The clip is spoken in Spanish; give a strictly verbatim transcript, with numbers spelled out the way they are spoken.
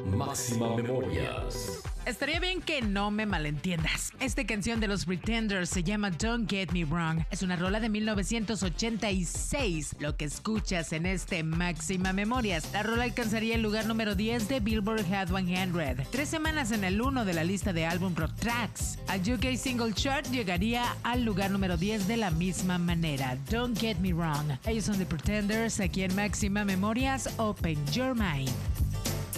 Máxima Memorias. Estaría bien que no me malentiendas. Esta canción de los Pretenders se llama Don't Get Me Wrong. Es una rola de mil novecientos ochenta y seis. Lo que escuchas en este Máxima Memorias. La rola alcanzaría el lugar número diez de Billboard Hot cien. Tres semanas en el uno de la lista de álbum Rock Tracks. Al U K Single Chart llegaría al lugar número diez de la misma manera. Don't Get Me Wrong. Ellos son The Pretenders aquí en Máxima Memorias. Open Your Mind.